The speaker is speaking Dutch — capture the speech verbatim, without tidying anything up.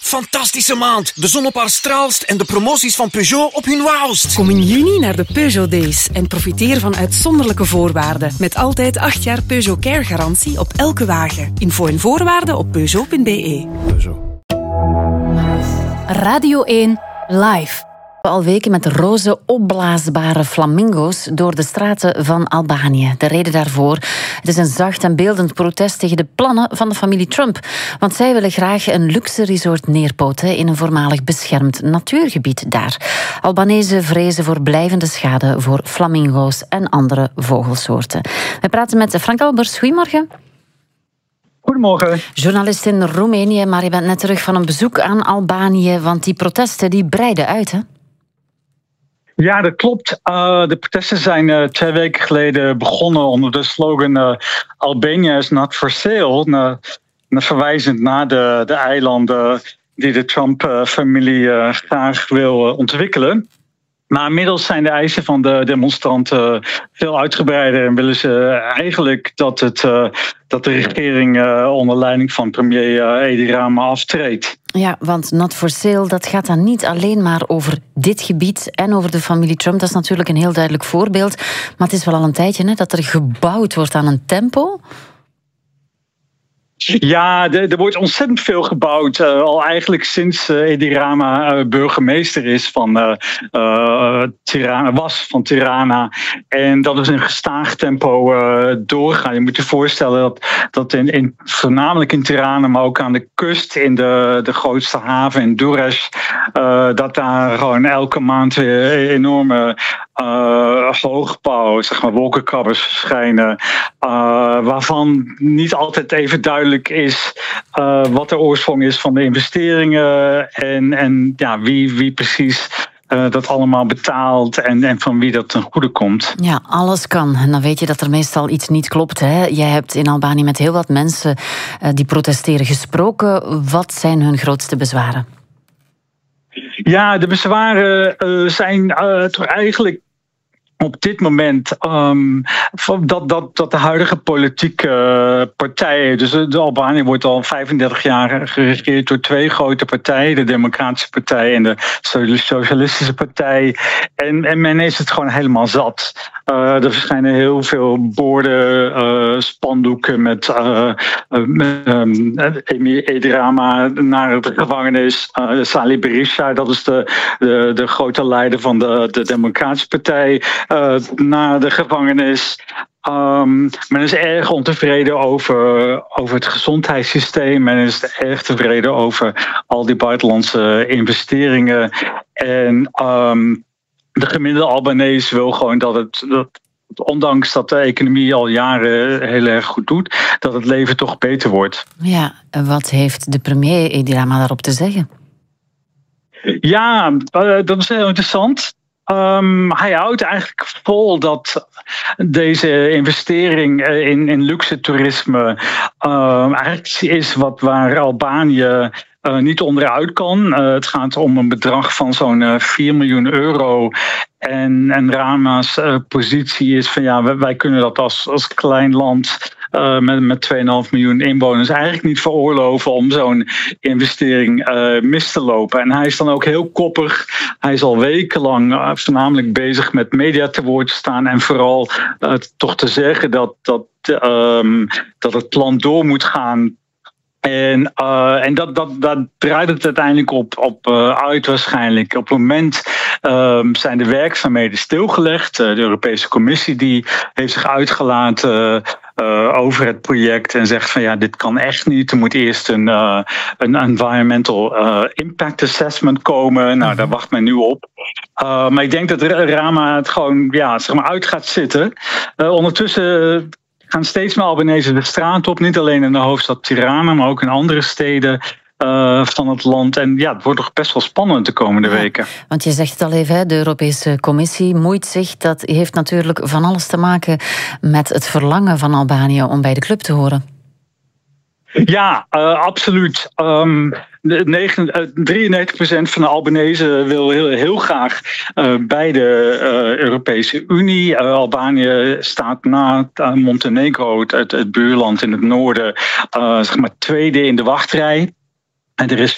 Fantastische maand. De zon op haar straalst en de promoties van Peugeot op hun wauwst. Kom in juni naar de Peugeot Days en profiteer van uitzonderlijke voorwaarden. Met altijd acht jaar Peugeot Care garantie op elke wagen. Info en voorwaarden op peugeot punt b e. Peugeot. Radio één Live. Al weken met roze opblaasbare flamingo's door de straten van Albanië. De reden daarvoor: het is een zacht en beeldend protest tegen de plannen van de familie Trump. Want zij willen graag een luxe resort neerpoten in een voormalig beschermd natuurgebied daar. Albanese vrezen voor blijvende schade voor flamingo's en andere vogelsoorten. We praten met Frank Albers. Goedemorgen. Goedemorgen. Journalist in Roemenië, maar je bent net terug van een bezoek aan Albanië, want die protesten die breiden uit, hè? Ja, dat klopt. Uh, de protesten zijn uh, twee weken geleden begonnen onder de slogan uh, Albania is not for sale. Uh, verwijzend naar de, de eilanden die de Trump-familie uh, graag wil uh, ontwikkelen. Maar inmiddels zijn de eisen van de demonstranten veel uitgebreider en willen ze eigenlijk dat, het, uh, dat de regering uh, onder leiding van premier uh, Edi Rama aftreedt. Ja, want not for sale, dat gaat dan niet alleen maar over dit gebied en over de familie Trump. Dat is natuurlijk een heel duidelijk voorbeeld. Maar het is wel al een tijdje hè, dat er gebouwd wordt aan een tempo. Ja, er wordt ontzettend veel gebouwd. Uh, al eigenlijk sinds uh, Edi Rama uh, burgemeester is van uh, uh, Tirana, was van Tirana. En dat is een gestaag tempo uh, doorgaan. Je moet je voorstellen dat, dat in, in, voornamelijk in Tirana, maar ook aan de kust, in de, de grootste haven in Durrës, uh, dat daar gewoon elke maand weer enorme uh, hoogbouw, zeg maar wolkenkrabbers verschijnen. Uh, waarvan niet altijd even duidelijk is uh, wat de oorsprong is van de investeringen en, en ja, wie, wie precies uh, dat allemaal betaalt en, en van wie dat ten goede komt. Ja, alles kan. En dan weet je dat er meestal iets niet klopt. Hè? Jij hebt in Albanië met heel wat mensen uh, die protesteren gesproken. Wat zijn hun grootste bezwaren? Ja, de bezwaren uh, zijn uh, toch eigenlijk op dit moment um, dat, dat, dat de huidige politieke uh, partijen, dus de Albanië wordt al vijfendertig jaar geregeerd door twee grote partijen, de Democratische Partij en de Socialistische Partij. En, en men is het gewoon helemaal zat. Uh, er verschijnen heel veel borden, uh, spandoeken met, uh, uh, met um, Edi Rama naar de gevangenis. Uh, Salih Berisha, dat is de, de, de grote leider van de, de Democratische Partij, uh, naar de gevangenis. Um, men is erg ontevreden over, over het gezondheidssysteem. Men is erg tevreden over al die buitenlandse investeringen. En um, de gemiddelde Albanees wil gewoon dat het, dat, ondanks dat de economie al jaren heel erg goed doet, dat het leven toch beter wordt. Ja, en wat heeft de premier Edi Rama daarop te zeggen? Ja, uh, dat is heel interessant. Um, hij houdt eigenlijk vol dat deze investering in, in luxe toerisme uh, eigenlijk is wat waar Albanië uh, niet onderuit kan. Uh, het gaat om een bedrag van zo'n uh, vier miljoen euro. En, en Rama's uh, positie is van ja, wij, wij kunnen dat als, als klein land Uh, met, met twee komma vijf miljoen inwoners eigenlijk niet veroorloven om zo'n investering uh, mis te lopen. En hij is dan ook heel koppig. Hij is al wekenlang uh, voornamelijk bezig met media te woord te staan en vooral uh, toch te zeggen dat, dat, um, dat het plan door moet gaan. En, uh, en dat, dat, dat draait het uiteindelijk op, op uh, uit waarschijnlijk. Op het moment uh, zijn de werkzaamheden stilgelegd. Uh, de Europese Commissie die heeft zich uitgelaten uh, over het project en zegt van ja, dit kan echt niet. Er moet eerst een, uh, een environmental uh, impact assessment komen. Nou, daar wacht men nu op. Uh, maar ik denk dat Rama het gewoon ja, zeg maar uit gaat zitten. Uh, ondertussen gaan steeds meer Albanese de straat op. Niet alleen in de hoofdstad Tirana, maar ook in andere steden uh, van het land. En ja, het wordt toch best wel spannend de komende ja, weken. Want je zegt het al even, de Europese Commissie moeit zich. Dat heeft natuurlijk van alles te maken met het verlangen van Albanië om bij de club te horen. Ja, uh, absoluut. Um, drieënnegentig procent van de Albanese wil heel, heel graag uh, bij de uh, Europese Unie. Uh, Albanië staat na uh, Montenegro, het, het buurland in het noorden, uh, zeg maar tweede in de wachtrij. En er is